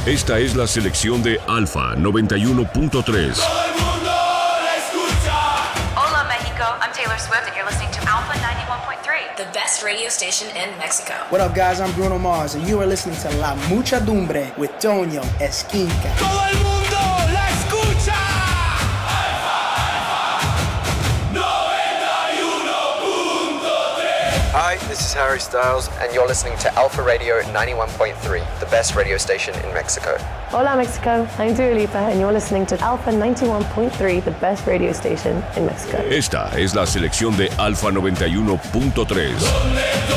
Esta es la selección de Alfa 91.3. Hola, Mexico. I'm Taylor Swift, and you're listening to Alpha 91.3, the best radio station in Mexico. What up, guys? I'm Bruno Mars, and you are listening to La Muchadumbre with Toño Esquinca. ¡Todo el mundo la escucha! Alfa 91.3. Hi, this is Harry Styles, and you're listening to Alpha Radio 91.3, the best radio station in Mexico. Hola, Mexico. I'm Dua Lipa, and you're listening to Alpha 91.3, the best radio station in Mexico. Esta es la selección de Alfa 91.3.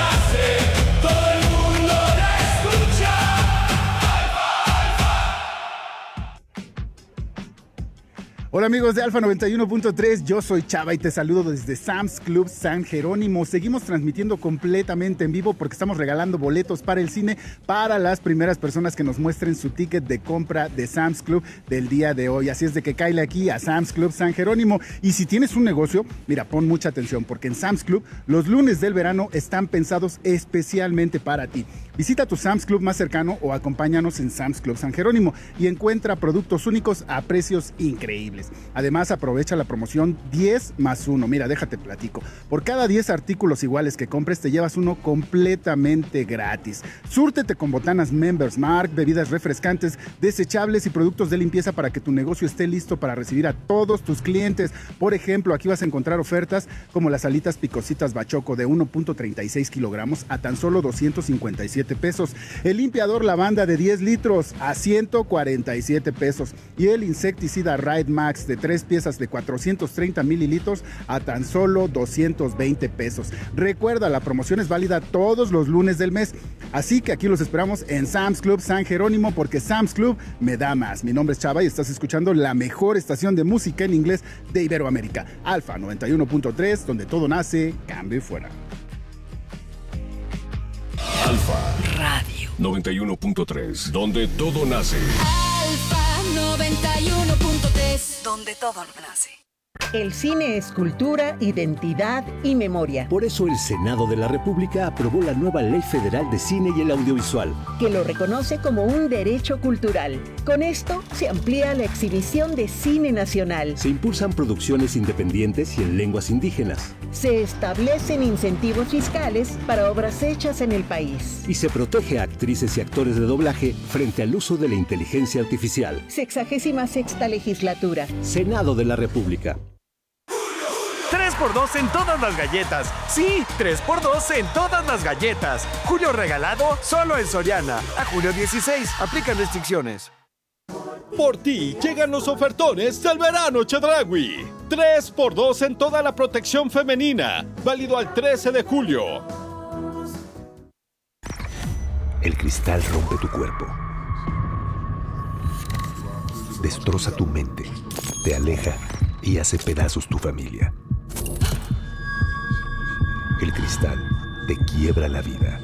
Hola amigos de Alfa 91.3, yo soy Chava y te saludo desde Sam's Club San Jerónimo. Seguimos transmitiendo completamente en vivo porque estamos regalando boletos para el cine para las primeras personas que nos muestren su ticket de compra de Sam's Club del día de hoy. Así es de que cáele aquí a Sam's Club San Jerónimo. Y si tienes un negocio, mira, pon mucha atención porque en Sam's Club los lunes del verano están pensados especialmente para ti. Visita tu Sam's Club más cercano o acompáñanos en Sam's Club San Jerónimo y encuentra productos únicos a precios increíbles. Además, aprovecha la promoción 10 más 1. Mira, déjate platico. Por cada 10 artículos iguales que compres, te llevas uno completamente gratis. Súrtete con botanas Members Mark, bebidas refrescantes, desechables y productos de limpieza para que tu negocio esté listo para recibir a todos tus clientes. Por ejemplo, aquí vas a encontrar ofertas como las alitas picositas Bachoco de 1.36 kilogramos a tan solo 257 pesos. El limpiador lavanda de 10 litros a 147 pesos. Y el insecticida Ride Max de 3 piezas de 430 mililitros a tan solo 220 pesos. Recuerda, la promoción es válida todos los lunes del mes. Así que aquí los esperamos en Sam's Club San Jerónimo porque Sam's Club me da más. Mi nombre es Chava y estás escuchando la mejor estación de música en inglés de Iberoamérica. Alfa 91.3, donde todo nace, cambio y fuera. Alfa Radio 91.3, donde todo nace. Alfa 91.3, donde todo nace. El cine es cultura, identidad y memoria. Por eso el Senado de la República aprobó la nueva Ley Federal de Cine y el Audiovisual, que lo reconoce como un derecho cultural. Con esto se amplía la exhibición de cine nacional. Se impulsan producciones independientes y en lenguas indígenas. Se establecen incentivos fiscales para obras hechas en el país. Y se protege a actrices y actores de doblaje frente al uso de la inteligencia artificial. 66ª legislatura. Senado de la República. 3x2 en todas las galletas. Sí, 3x2 en todas las galletas. Julio regalado solo en Soriana. A julio 16. Aplican restricciones. Por ti llegan los ofertones del verano Chedraui. 3x2 en toda la protección femenina. Válido al 13 de julio. El cristal rompe tu cuerpo. Destroza tu mente. Te aleja y hace pedazos tu familia. El cristal te quiebra la vida.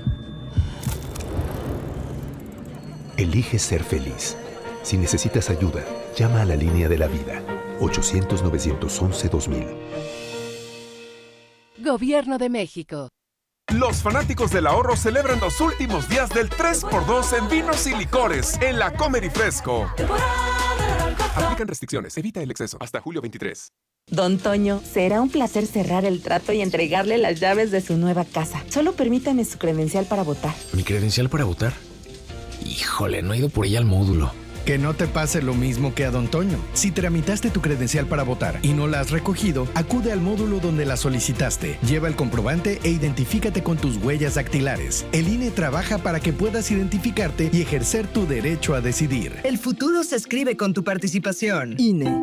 Elige ser feliz. Si necesitas ayuda, llama a la línea de la vida. 800-911-2000. Gobierno de México. Los fanáticos del ahorro celebran los últimos días del 3x2 en vinos y licores en la Comer y Fresco. Aplican restricciones. Evita el exceso. Hasta julio 23. Don Toño, será un placer cerrar el trato y entregarle las llaves de su nueva casa. Solo permítame su credencial para votar. ¿Mi credencial para votar? Híjole, no he ido por ella al módulo. Que no te pase lo mismo que a Don Toño. Si tramitaste tu credencial para votar y no la has recogido, acude al módulo donde la solicitaste. Lleva el comprobante e identifícate con tus huellas dactilares. El INE trabaja para que puedas identificarte y ejercer tu derecho a decidir. El futuro se escribe con tu participación. INE.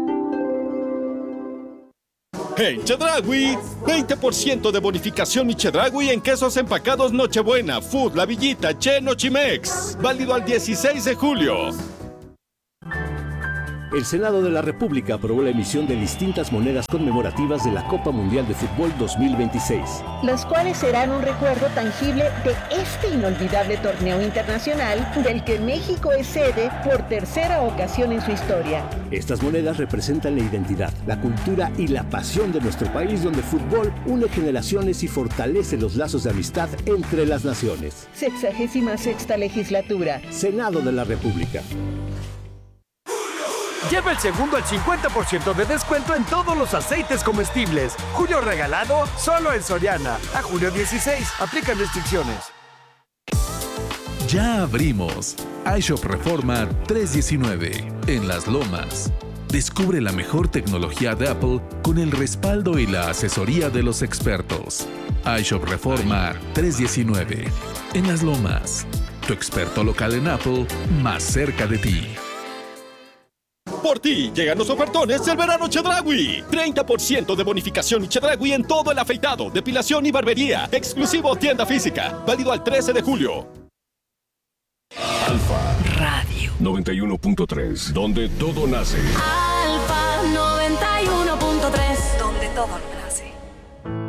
En Chedraui, 20% de bonificación y Chedraui en quesos empacados Nochebuena, Food, La Villita, Che, Nochimex. Válido al 16 de julio. El Senado de la República aprobó la emisión de distintas monedas conmemorativas de la Copa Mundial de Fútbol 2026. Las cuales serán un recuerdo tangible de este inolvidable torneo internacional del que México es sede por tercera ocasión en su historia. Estas monedas representan la identidad, la cultura y la pasión de nuestro país, donde el fútbol une generaciones y fortalece los lazos de amistad entre las naciones. 66ª legislatura. Senado de la República. Lleva el segundo al 50% de descuento en todos los aceites comestibles. Julio regalado solo en Soriana. A julio 16. Aplican restricciones. Ya abrimos. iShop Reforma 319 en Las Lomas. Descubre la mejor tecnología de Apple con el respaldo y la asesoría de los expertos. iShop Reforma 319 en Las Lomas. Tu experto local en Apple más cerca de ti. Por ti llegan los ofertones del verano Chedraui. 30% de bonificación y Chedraui en todo el afeitado, depilación y barbería. Exclusivo tienda física. Válido al 13 de julio. Alfa Radio 91.3, donde todo nace. Alfa 91.3, donde todo nace.